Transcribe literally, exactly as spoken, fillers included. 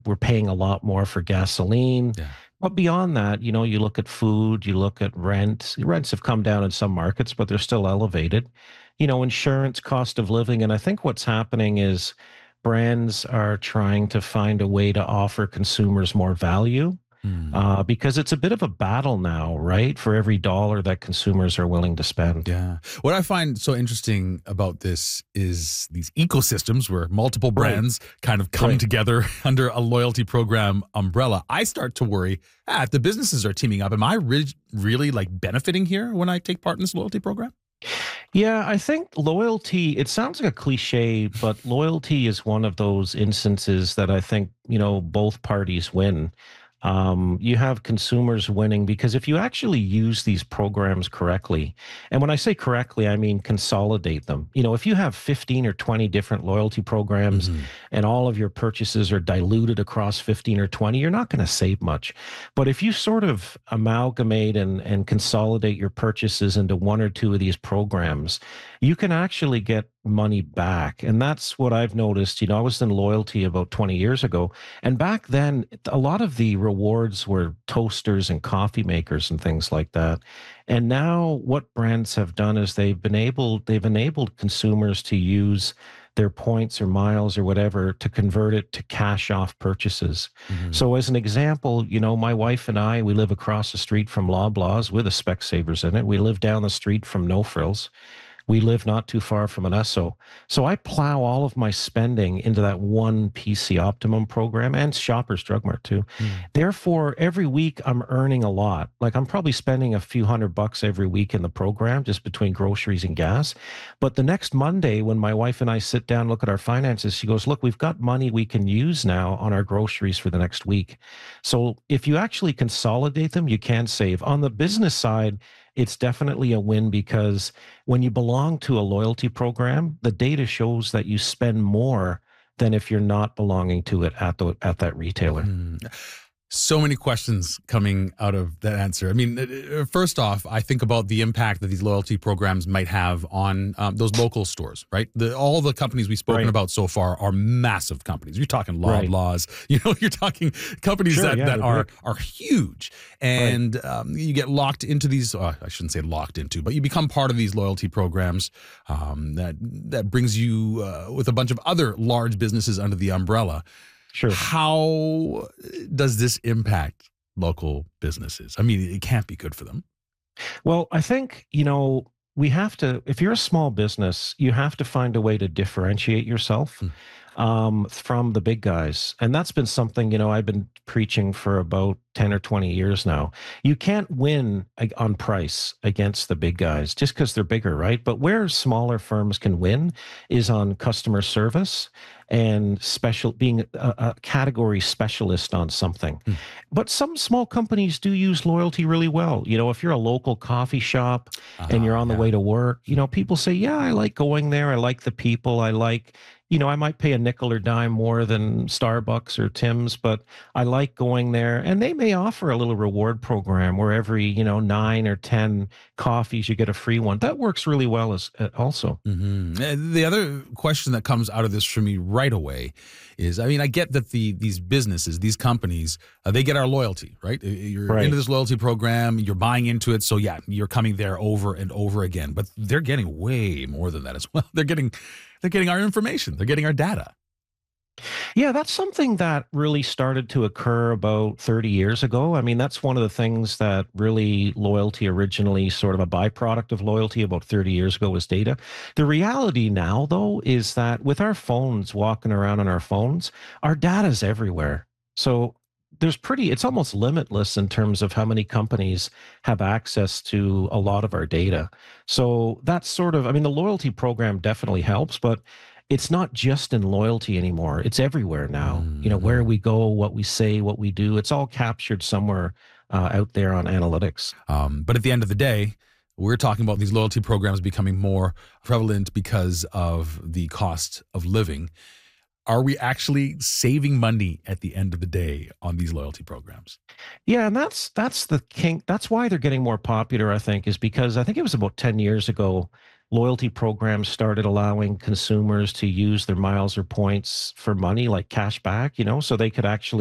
we're paying a lot more for gasoline. Yeah. But beyond that, you know, you look at food, you look at rent. Rents have come down in some markets, but they're still elevated. You know, insurance, cost of living. And I think what's happening is brands are trying to find a way to offer consumers more value Hmm. uh, because it's a bit of a battle now, right? For every dollar that consumers are willing to spend. Yeah. What I find so interesting about this is these ecosystems where multiple Right, brands kind of come right. together under a loyalty program umbrella. I start to worry, ah, if the businesses are teaming up, am I re- really like benefiting here when I take part in this loyalty program? Yeah, I think loyalty, it sounds like a cliche, but loyalty is one of those instances that I think, you know, both parties win. Um, you have consumers winning because if you actually use these programs correctly, and when I say correctly, I mean consolidate them. You know, if you have fifteen or twenty different loyalty programs Hmm. and all of your purchases are diluted across fifteen or twenty, you're not going to save much. But if you sort of amalgamate and, and consolidate your purchases into one or two of these programs, you can actually get money back. And that's what I've noticed. You know, I was in loyalty about twenty years ago. And back then, a lot of the rewards were toasters and coffee makers and things like that. And now what brands have done is they've been able, they've enabled consumers to use their points or miles or whatever to convert it to cash off purchases. Hmm. So as an example, you know, my wife and I, we live across the street from Loblaws with a Specsavers in it. We live down the street from No Frills. We live not too far from an Esso. So I plow all of my spending into that one P C Optimum program and Shoppers Drug Mart too. Therefore, every week I'm earning a lot. Like I'm probably spending a few hundred bucks every week in the program just between groceries and gas. But the next Monday, when my wife and I sit down and look at our finances, she goes, look, we've got money we can use now on our groceries for the next week. So if you actually consolidate them, you can save. On the business side, it's definitely a win because when you belong to a loyalty program, the data shows that you spend more than if you're not belonging to it at the at that retailer. Hmm. So many questions coming out of that answer. I mean, uh, uh, first off, I think about the impact that these loyalty programs might have on um, those local stores, right? The, all the companies we've spoken Right. about so far are massive companies. You're talking Right. Loblaws, you know, you're talking companies Sure. that, Yeah, that they're are big. are huge, Right. and um, you get locked into these. Uh, I shouldn't say locked into, but you become part of these loyalty programs um, that that brings you uh, with a bunch of other large businesses under the umbrella. Sure. How does this impact local businesses? I mean, it can't be good for them. Well, I think, you know, we have to, if you're a small business, you have to find a way to differentiate yourself Mm. um, from the big guys. And that's been something, you know, I've been preaching for about ten or twenty years now. You can't win ag- on price against the big guys just because they're bigger, right? But where smaller firms can win is on customer service and special being a, a category specialist on something. Mm. But some small companies do use loyalty really well. You know, if you're a local coffee shop and you're Ah, on the yeah. way to work, you know, people say, yeah, I like going there. I like the people. I like, you know, I might pay a nickel or dime more than Starbucks or Tim's, but I like going there. And they may offer a little reward program where every, you know, nine or ten coffees, you get a free one. That works really well as uh, also. Hmm. The other question that comes out of this for me right away is, I mean, I get that the these businesses, these companies, uh, they get our loyalty, right? Uh, You're into Right. this loyalty program, you're buying into it, so yeah, you're coming there over and over again. But they're getting way more than that as well. They're getting they're getting our information, they're getting our data. Yeah, that's something that really started to occur about thirty years ago. I mean, that's one of the things that really loyalty originally, sort of a byproduct of loyalty about thirty years ago, was data. The reality now, though, is that with our phones walking around on our phones, our data's everywhere. So there's pretty, it's almost limitless in terms of how many companies have access to a lot of our data. So that's sort of, I mean, the loyalty program definitely helps, but it's not just in loyalty anymore. It's everywhere now. You know, where Mhm. we go, what we say, what we do, it's all captured somewhere uh, out there on analytics. Um, but at the end of the day, we're talking about these loyalty programs becoming more prevalent because of the cost of living. Are we actually saving money at the end of the day on these loyalty programs? Yeah, and that's that's the kink. That's why they're getting more popular, I think, is because I think it was about ten years ago. loyalty programs started allowing consumers to use their miles or points for money, like cash back, you know, so they could actually